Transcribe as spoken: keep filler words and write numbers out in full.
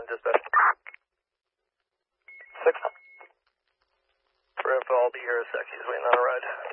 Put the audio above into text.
ten, dispatch. Six. For info, I'll be here in a sec. He's waiting on a ride.